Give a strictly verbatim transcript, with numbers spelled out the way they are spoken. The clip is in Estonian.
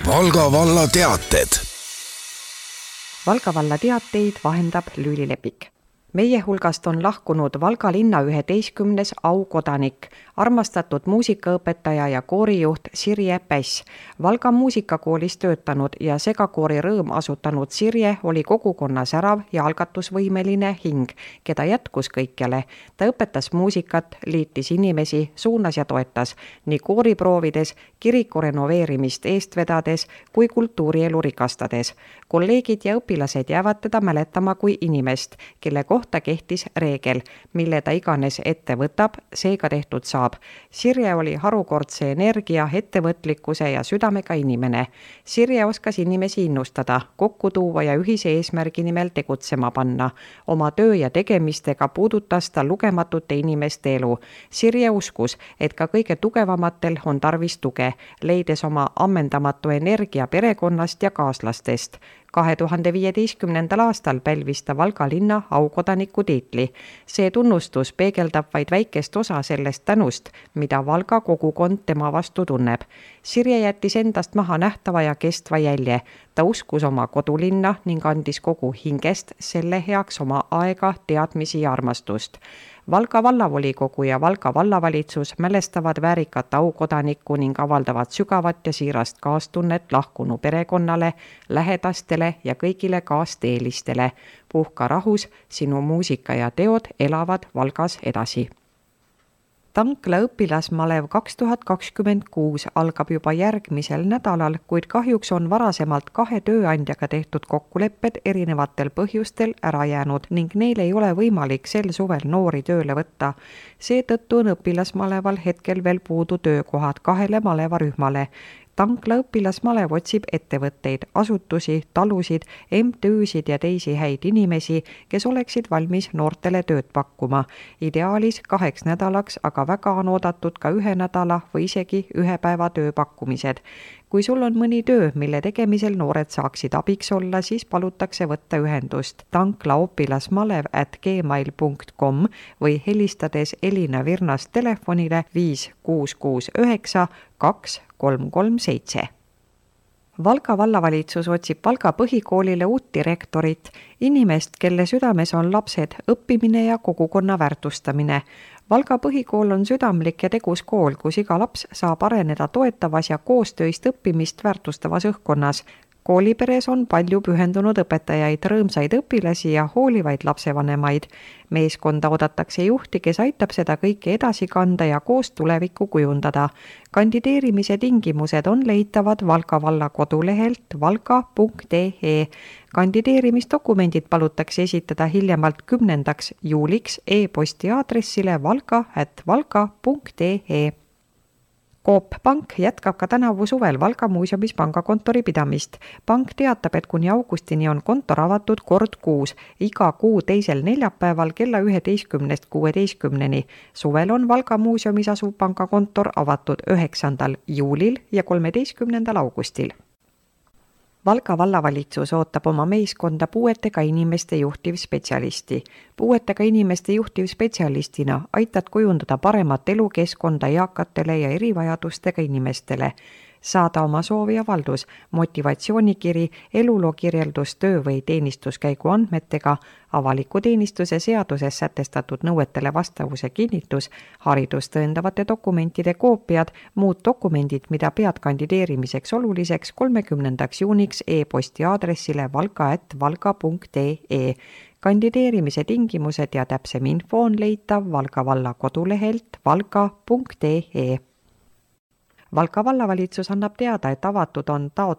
Valga valla teated. Valga valla teateid vahendab Lüüli Lepik. Meie hulgast on lahkunud Valga linna üheteistkümnes aukodanik, armastatud muusikaõpetaja ja koorijuht Sirje Päss. Valga muusikakoolis töötanud ja segakoori Rõõm asutanud Sirje oli kogukonna särav ja algatusvõimeline hing, keda jätkus kõikjale. Ta õpetas muusikat, liitis inimesi, suunas ja toetas nii kooriproovides, kiriku renoveerimist eest vedades kui kultuurielu rikastades. Kolleegid ja õpilased jäävad teda mäletama kui inimest, kelle kohta kehtis reegel, mille ta iganes ette võtab, seega tehtud saab. Sirje oli harukordse energia, ettevõtlikkuse ja südamega inimene. Sirje oskas inimesi innustada, kokku tuua ja ühise eesmärgi nimel tegutsema panna. Oma töö ja tegemistega puudutas ta lugematute inimeste elu. Sirje uskus, et ka kõige tugevamatel on tarvis tuge, leides oma ammendamatu energia perekonnast ja kaaslastest. kahe tuhande viieteistkümnendal aastal pälvis ta Valga linna aukodaniku tiitli. See tunnustus peegeldab vaid väikest osa sellest tänust, mida Valga kogukond tema vastu tunneb. Sirje jättis endast maha nähtava ja kestva jälje. Ta uskus oma kodulinna ning andis kogu hingest selle heaks oma aega, teadmisi ja armastust. Valga vallavolikogu ja Valga vallavalitsus mälestavad väärikat aukodanikku ning avaldavad sügavat ja siirast kaastunnet lahkunu perekonnale, lähedastele ja kõigile kaasteelistele. Puhka rahus, sinu muusika ja teod elavad Valgas edasi. Tankla õpilasmalev kaks tuhat kakskümmend kuus algab juba järgmisel nädalal, kuid kahjuks on varasemalt kahe tööandjaga tehtud kokkulepped erinevatel põhjustel ära jäänud ning neil ei ole võimalik sel suvel noori tööle võtta. Seetõttu on õpilasmaleval hetkel veel puudu töökohad kahele malevarühmale. Tankla õpilasmalev otsib ettevõtteid, asutusi, talusid, M T-sid ja teisi häid inimesi, kes oleksid valmis noortele tööd pakkuma. Ideaalis kaheks nädalaks, aga väga on oodatud ka ühe nädala või isegi ühe päeva tööpakkumised. Kui sul on mõni töö, mille tegemisel noored saaksid abiks olla, siis palutakse võtta ühendust tanklaopilasmalev at gmail punkt com või helistades Elina Virnast telefonile viis kuus kuus üheksa kaks kolm kolm seitse. Valga vallavalitsus otsib Valga põhikoolile uut direktorit, inimest, kelle südames on lapsed, õppimine ja kogukonna väärtustamine. Valga põhikool on südamlik ja tegus kool, kus iga laps saab areneda toetavas ja koostöist õppimist väärtustavas õhkkonnas. Kooliperes on palju pühendunud õpetajaid, rõõmsaid õpilasi ja hoolivaid lapsevanemaid. Meeskonda oodatakse juhti, kes aitab seda kõike edasi kanda ja koos tulevikku kujundada. Kandideerimise tingimused on leitavad Valga valla kodulehelt valga punkt ee. Kandideerimisdokumendid palutakse esitada hiljemalt kümnendaks juuliks e-posti aadressile valga at valga punkt ee. Coop Pank jätkab ka tänavu suvel Valga muuseumis pangakontori pidamist. Pank teatab, et kuni augustini on kontor avatud kord kuus, iga kuu teisel neljapäeval kella üheteistkümnest kuueteistkümneni. Suvel on Valga muuseumis asuv pangakontor avatud üheksandal juulil ja kolmeteistkümnendal augustil. Valga vallavalitsus ootab oma meeskonda puuetega inimeste juhtivspetsialisti. Puuetega inimeste juhtivspetsialistina aitad kujundada paremat elukeskkonda eakatele ja erivajadustega inimestele. Saada oma soovi avaldus, motivatsioonikiri, eluloo kirjeldus töö või teenistuskäigu andmetega, avaliku teenistuse seaduses sätestatud nõuetele vastavuse kinnitus, haridust tõendavate dokumentide koopiad, muud dokumendid, mida pead kandideerimiseks oluliseks kolmekümnendaks juuniks e-posti aadressile valga at valga punkt ee. Kandideerimise tingimused ja täpsem info on leitav Valga valla kodulehelt valga punkt ee. Valga vallavalitsus annab teada, et avatud on taotlus